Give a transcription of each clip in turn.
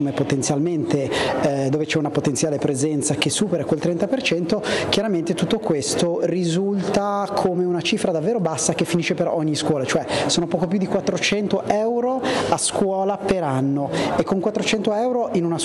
Potenzialmente dove c'è una potenziale presenza che supera quel 30%, chiaramente tutto questo risulta come una cifra davvero bassa che finisce per ogni scuola, cioè sono poco più di 400 euro a scuola per anno, e con 400 euro in una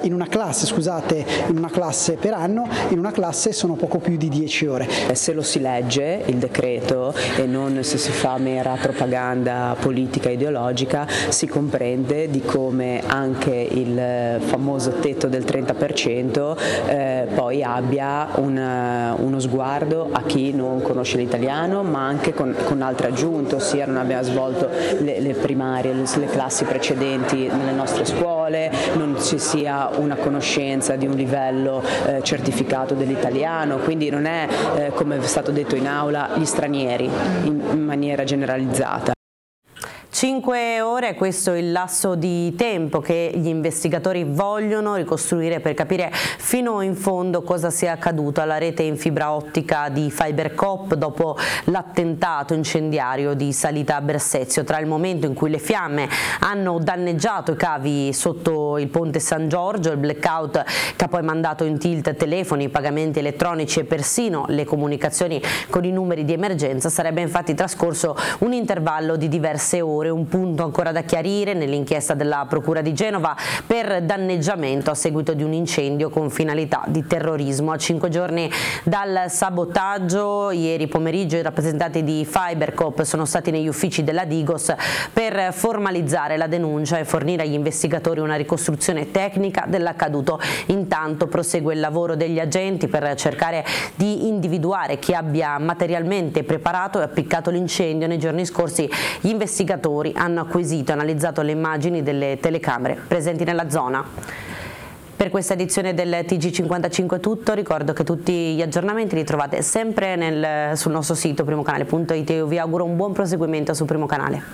classe per anno, in una classe sono poco più di 10 ore. Se lo si legge il decreto e non se si fa mera propaganda politica e ideologica, si comprende di come anche il famoso tetto del 30% poi abbia uno sguardo a chi non conosce l'italiano, ma anche con altre aggiunte, ossia non abbia svolto le primarie, le classi precedenti nelle nostre scuole, non ci sia una conoscenza di un livello certificato dell'italiano, quindi non è come è stato detto in aula gli stranieri in maniera generalizzata. 5 ore, questo è il lasso di tempo che gli investigatori vogliono ricostruire per capire fino in fondo cosa sia accaduto alla rete in fibra ottica di FiberCop dopo l'attentato incendiario di Salita Bersezio, tra il momento in cui le fiamme hanno danneggiato i cavi sotto il ponte San Giorgio, il blackout che ha poi mandato in tilt telefoni, pagamenti elettronici e persino le comunicazioni con i numeri di emergenza. Sarebbe infatti trascorso un intervallo di diverse ore, un punto ancora da chiarire nell'inchiesta della Procura di Genova per danneggiamento a seguito di un incendio con finalità di terrorismo. A 5 giorni dal sabotaggio, ieri pomeriggio i rappresentanti di FiberCop sono stati negli uffici della Digos per formalizzare la denuncia e fornire agli investigatori una ricostruzione tecnica dell'accaduto. Intanto prosegue il lavoro degli agenti per cercare di individuare chi abbia materialmente preparato e appiccato l'incendio. Nei giorni scorsi gli investigatori hanno acquisito e analizzato le immagini delle telecamere presenti nella zona. Per questa edizione del TG55 è tutto, ricordo che tutti gli aggiornamenti li trovate sempre sul nostro sito primocanale.it. Io vi auguro un buon proseguimento su Primo Canale.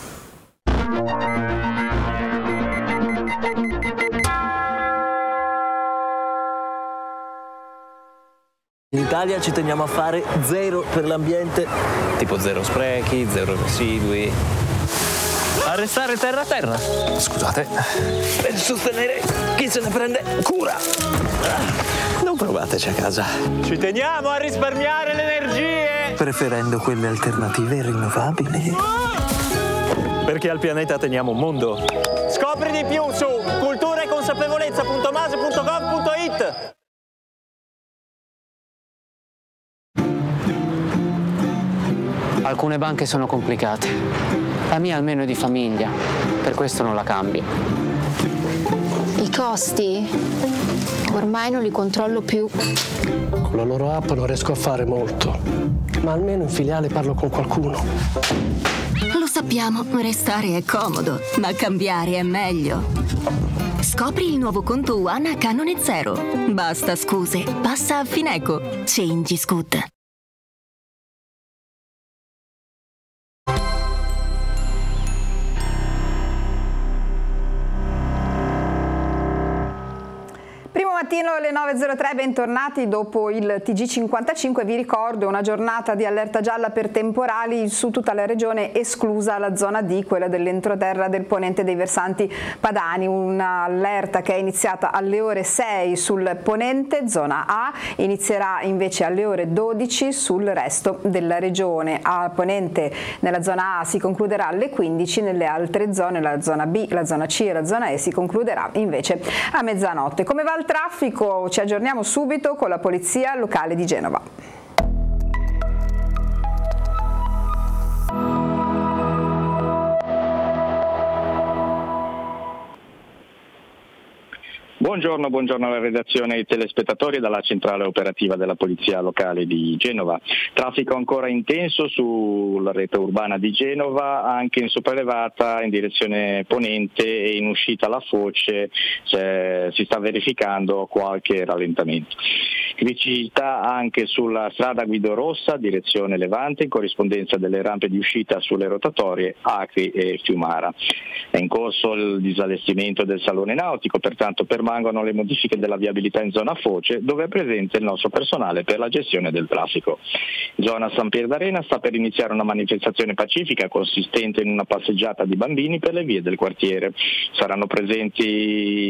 In Italia ci teniamo a fare zero per l'ambiente, tipo zero sprechi, zero residui. Arrestare terra a terra. Scusate. Per sostenere chi se ne prende cura. Non provateci a casa. Ci teniamo a risparmiare le energie. Preferendo quelle alternative e rinnovabili. Perché al pianeta teniamo un mondo. Scopri di più su culturaeconsapevolezza.mase.gov.it. Alcune banche sono complicate, la mia almeno è di famiglia, per questo non la cambio. I costi? Ormai non li controllo più. Con la loro app non riesco a fare molto, ma almeno in filiale parlo con qualcuno. Lo sappiamo, restare è comodo, ma cambiare è meglio. Scopri il nuovo conto One a canone zero. Basta scuse, passa a Fineco. Change is good. Mattino alle 9.03, bentornati dopo il TG55. Vi ricordo una giornata di allerta gialla per temporali su tutta la regione, esclusa la zona D, quella dell'entroterra del ponente dei versanti padani. Un'allerta che è iniziata alle ore 6 sul ponente, zona A, inizierà invece alle ore 12 sul resto della regione. A ponente nella zona A si concluderà alle 15, nelle altre zone, la zona B, la zona C e la zona E, si concluderà invece a mezzanotte. Come va il traffico? Ci aggiorniamo subito con la Polizia Locale di Genova. Buongiorno alla redazione e ai telespettatori dalla centrale operativa della Polizia Locale di Genova. Traffico ancora intenso sulla rete urbana di Genova, anche in sopraelevata in direzione ponente e in uscita alla Foce si sta verificando qualche rallentamento. Criticità anche sulla strada Guido Rossa, direzione Levante, in corrispondenza delle rampe di uscita sulle rotatorie Acri e Fiumara. È in corso il disallestimento del salone nautico, pertanto permangono le modifiche della viabilità in zona Foce, dove è presente il nostro personale per la gestione del traffico. In zona San Pier d'Arena sta per iniziare una manifestazione pacifica consistente in una passeggiata di bambini per le vie del quartiere. Saranno presenti